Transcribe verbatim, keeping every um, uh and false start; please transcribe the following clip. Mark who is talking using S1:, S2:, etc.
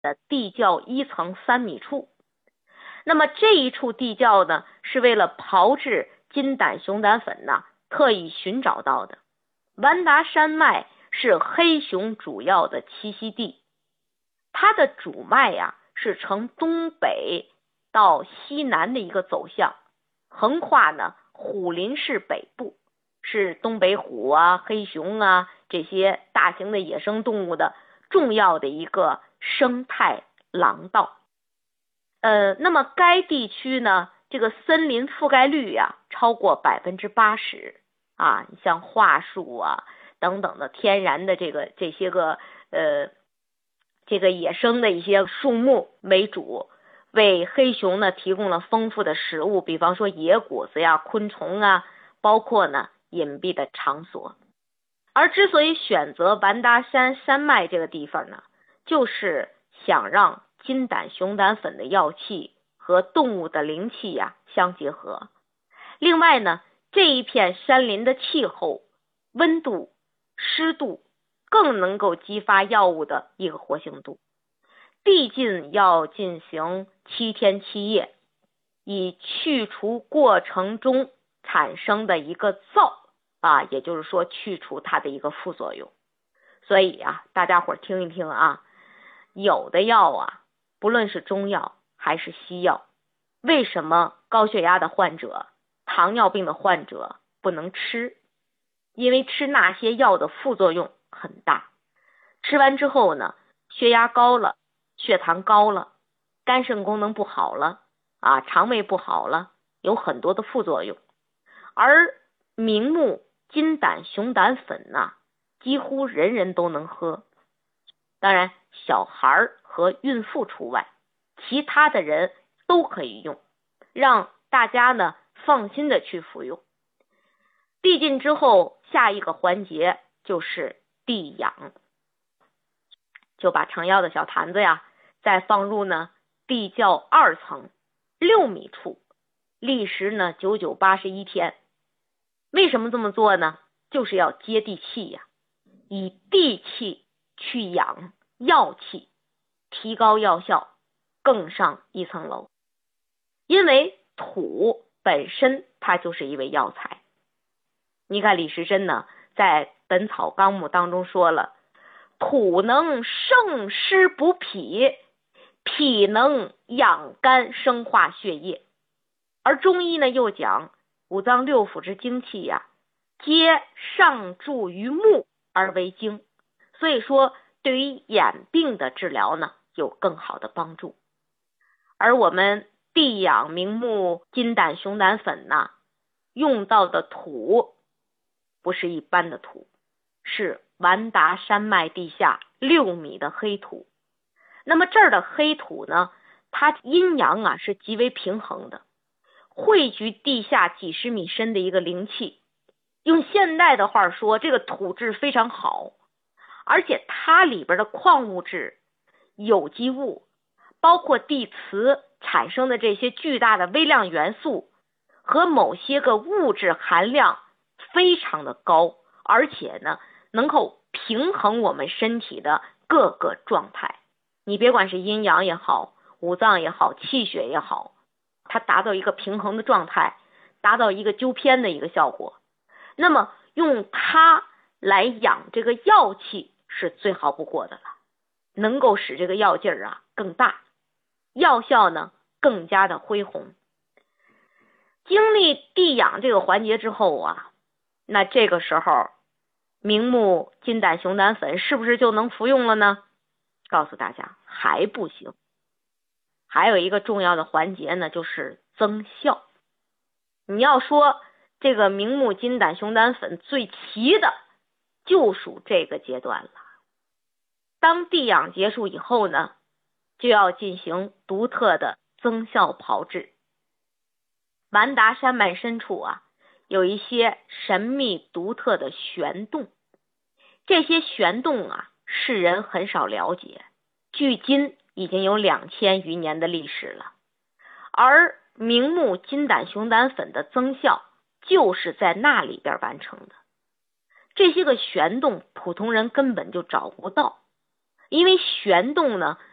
S1: 的地窖一层三米处。那么这一处地窖呢，是为了炮制金胆熊胆粉呢特意寻找到的。完达山脉是黑熊主要的栖息地，它的主脉呀、啊、是呈东北到西南的一个走向，横跨呢虎林市北部，是东北虎啊、黑熊啊这些大型的野生动物的重要的一个生态廊道。呃，那么该地区呢，这个森林覆盖率呀、啊、超过百分之八十啊，你像桦树啊等等的天然的这个这些个呃这个野生的一些树木为主，为黑熊呢提供了丰富的食物，比方说野果子呀、昆虫啊，包括呢隐蔽的场所。而之所以选择完达山山脉这个地方呢，就是想让金胆熊胆粉的药气和动物的灵气呀、啊、相结合。另外呢，这一片山林的气候、温度、湿度更能够激发药物的一个活性度。递进要进行七天七夜，以去除过程中产生的一个燥啊，也就是说去除它的一个副作用。所以啊，大家伙听一听啊，有的药啊，不论是中药还是西药，为什么高血压的患者、糖尿病的患者不能吃？因为吃那些药的副作用很大，吃完之后呢，血压高了，血糖高了，肝肾功能不好了啊，肠胃不好了，有很多的副作用。而明目金胆熊胆粉呢、啊，几乎人人都能喝，当然小孩和孕妇除外，其他的人都可以用，让大家呢放心的去服用。递进之后，下一个环节就是递养，就把盛药的小坛子呀，再放入呢地窖二层六米处，历时呢九九八十一天。为什么这么做呢？就是要接地气呀，以地气去养药气，提高药效，更上一层楼。因为土本身它就是一味药材。你看李时珍呢，在《本草纲目》当中说了，土能生湿补脾，脾能养肝生化血液。而中医呢又讲，五脏六腑之精气呀、啊，皆上注于目而为精，所以说对于眼病的治疗呢有更好的帮助。而我们递养明目金胆熊胆粉呢，用到的土不是一般的土，是完达山脉地下六米的黑土。那么这儿的黑土呢，它阴阳啊是极为平衡的，汇聚地下几十米深的一个灵气。用现代的话说，这个土质非常好，而且它里边的矿物质、有机物，包括地磁产生的这些巨大的微量元素和某些个物质含量非常的高，而且呢能够平衡我们身体的各个状态。你别管是阴阳也好，五脏也好，气血也好，它达到一个平衡的状态，达到一个纠偏的一个效果。那么用它来养这个药气是最好不过的了，能够使这个药劲儿啊更大，药效呢更加的恢宏。经历递养这个环节之后啊，那这个时候明目金胆熊胆粉是不是就能服用了呢？告诉大家还不行，还有一个重要的环节呢，就是增效。你要说这个明目金胆熊胆粉最齐的就属这个阶段了。当递养结束以后呢，就要进行独特的增效炮制。完达山脉深处啊，有一些神秘独特的玄洞，这些玄洞啊，世人很少了解，距今已经有两千余年的历史了。而明目金胆熊胆粉的增效就是在那里边完成的。这些个玄洞普通人根本就找不到，因为玄洞呢